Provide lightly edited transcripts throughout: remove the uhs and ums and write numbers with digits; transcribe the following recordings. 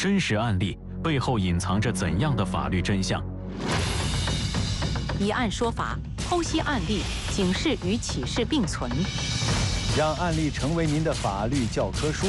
真实案例背后隐藏着怎样的法律真相？ 以案说法，剖析案例，警示与启示并存， 让案例成为您的法律教科书。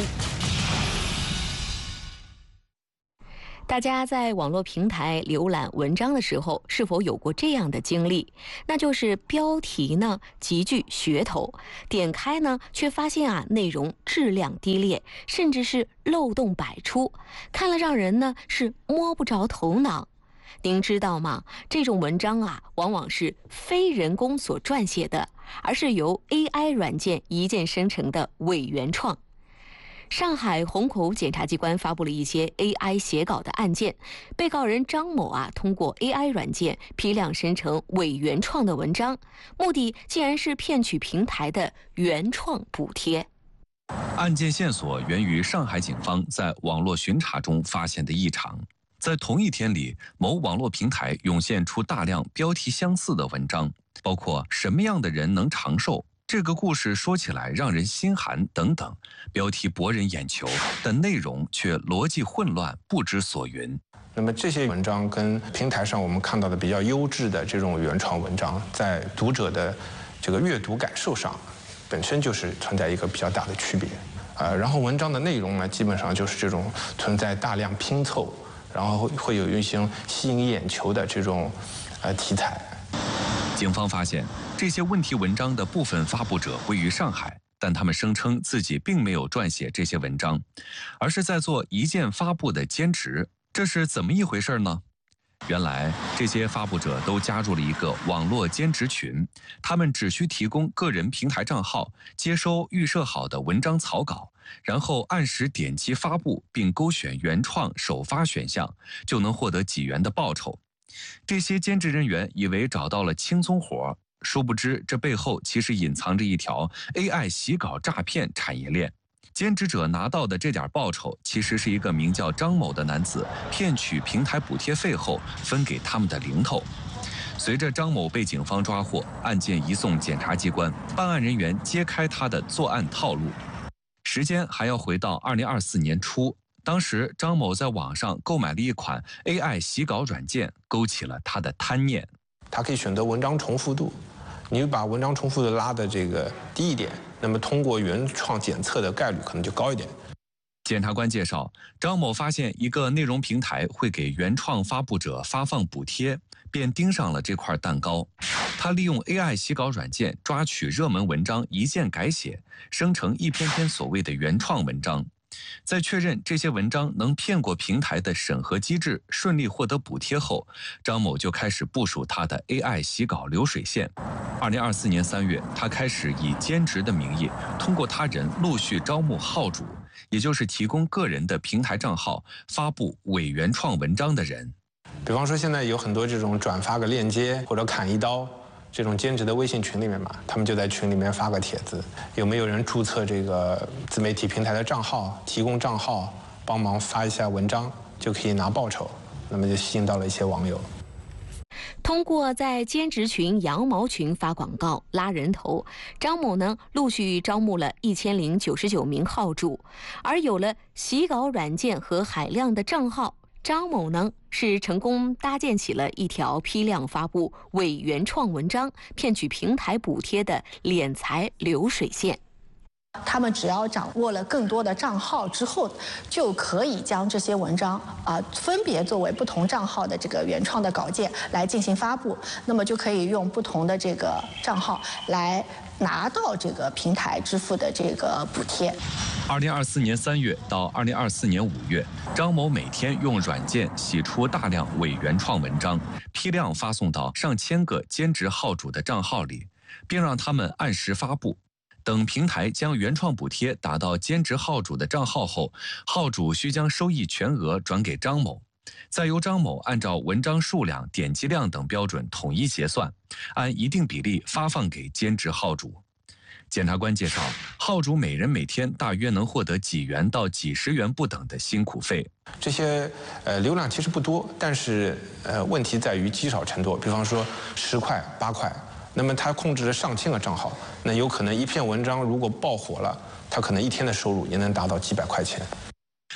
大家在网络平台浏览文章的时候，是否有过这样的经历？那就是标题呢极具噱头，点开呢却发现内容质量低劣，甚至是漏洞百出，看了让人呢是摸不着头脑。您知道吗？这种文章往往是非人工所撰写的，而是由 AI 软件一键生成的伪原创。上海虹口检察机关发布了一些 AI 写稿的案件，被告人张某通过 AI 软件批量生成伪原创的文章，目的竟然是骗取平台的原创补贴。 案件线索源于上海警方在网络巡查中发现的异常。在同一天里，某网络平台涌现出大量标题相似的文章，包括什么样的人能长寿，这个故事说起来让人心寒等等，标题博人眼球，但内容却逻辑混乱，不知所云。 那么这些文章跟平台上我们看到的比较优质的这种原创文章，在读者的这个阅读感受上，本身就是存在一个比较大的区别。然后文章的内容呢，基本上就是这种存在大量拼凑，然后会有一些吸引眼球的这种题材。 警方发现，这些问题文章的部分发布者位于上海，但他们声称自己并没有撰写这些文章，而是在做一键发布的兼职。这是怎么一回事呢？原来，这些发布者都加入了一个网络兼职群，他们只需提供个人平台账号，接收预设好的文章草稿，然后按时点击发布，并勾选原创首发选项，就能获得几元的报酬。这些兼职人员以为找到了轻松活，殊不知这背后其实隐藏着一条 AI 洗稿诈骗产业链。兼职者拿到的这点报酬，其实是一个名叫张某的男子骗取平台补贴费后分给他们的零头。随着张某被警方抓获，案件移送检察机关，办案人员揭开他的作案套路。时间还要回到2024年初。当时，张某在网上购买了一款 AI 洗稿软件，勾起了他的贪念。 他可以选择文章重复度，你把文章重复度拉的这个低一点，那么通过原创检测的概率可能就高一点。 检察官介绍，张某发现一个内容平台会给原创发布者发放补贴，便盯上了这块蛋糕。他利用 AI 洗稿软件抓取热门文章，一键改写，生成一篇篇所谓的原创文章。在确认这些文章能骗过平台的审核机制，顺利获得补贴后，张某就开始部署他的 AI 洗稿流水线。2024年3月，他开始以兼职的名义，通过他人陆续招募号主，也就是提供个人的平台账号发布伪原创文章的人。 比方说，现在有很多这种转发个链接或者砍一刀这种兼职的微信群里面嘛，他们就在群里面发个帖子，有没有人注册这个自媒体平台的账号，提供账号帮忙发一下文章，就可以拿报酬，那么就吸引到了一些网友。 通过在兼职群、羊毛群发广告拉人头，张某呢陆续招募了1099名号主，而有了洗稿软件和海量的账号，张某呢是成功搭建起了一条批量发布伪原创文章、骗取平台补贴的敛财流水线。 他们只要掌握了更多的账号之后，就可以将这些文章分别作为不同账号的这个原创的稿件来进行发布，那么就可以用不同的这个账号来拿到这个平台支付的这个补贴。 2024年3月到2024年5月，张某每天用软件洗出大量伪原创文章，批量发送到上千个兼职号主的账号里，并让他们按时发布。等平台将原创补贴打到兼职号主的账号后，号主需将收益全额转给张某，再由张某按照文章数量、点击量等标准统一结算，按一定比例发放给兼职号主。检察官介绍，号主每人每天大约能获得几元到几十元不等的辛苦费。 这些流量其实不多，但是问题在于积少成多。比方说10块、8块。那么他控制了上千个账号，那有可能一篇文章如果爆火了，他可能一天的收入也能达到几百块钱。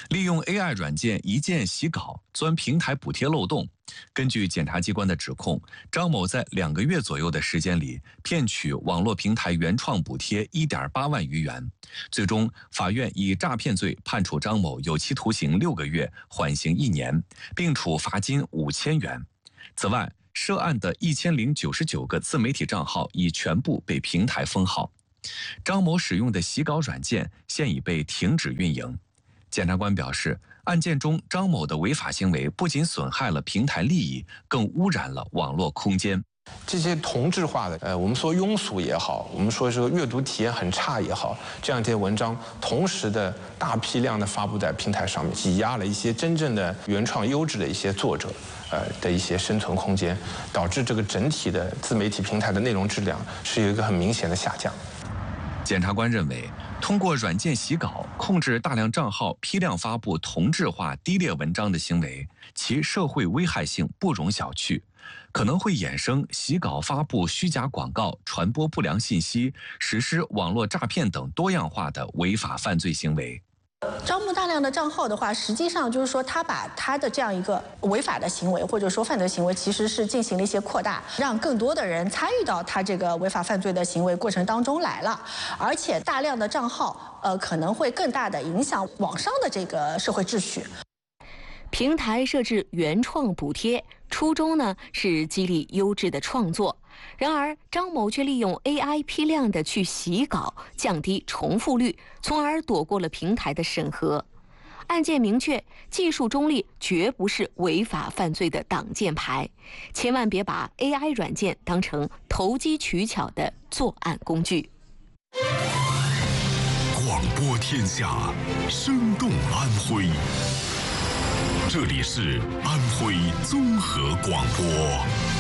利用 AI 软件一键洗稿，钻平台补贴漏洞。根据检察机关的指控，张某在2个月左右的时间里骗取网络平台原创补贴1.8万余元。最终，法院以诈骗罪判处张某有期徒刑6个月，缓刑1年，并处罚金5000元。此外，涉案的1099个自媒体账号已全部被平台封号。张某使用的洗稿软件现已被停止运营。检察官表示，案件中张某的违法行为不仅损害了平台利益，更污染了网络空间。 这些同质化的，我们说庸俗也好，我们说这个阅读体验很差也好，这样一些文章同时的大批量的发布在平台上面，挤压了一些真正的原创优质的一些作者，的一些生存空间，导致这个整体的自媒体平台的内容质量是有一个很明显的下降。 检察官认为，通过软件洗稿控制大量账号批量发布同质化低劣文章的行为，其社会危害性不容小觑，可能会衍生洗稿发布虚假广告、传播不良信息、实施网络诈骗等多样化的违法犯罪行为。 招募大量的账号的话，实际上就是说，他把他的这样一个违法的行为，或者说犯罪行为，其实是进行了一些扩大，让更多的人参与到他这个违法犯罪的行为过程当中来了。而且大量的账号，可能会更大的影响网上的这个社会秩序。 平台设置原创补贴，初衷呢是激励优质的创作。然而，张某却利用 AI 批量的去洗稿，降低重复率，从而躲过了平台的审核。案件明确，技术中立绝不是违法犯罪的挡箭牌，千万别把 AI 软件当成投机取巧的作案工具。 广播天下，生动安徽。这里是安徽综合广播。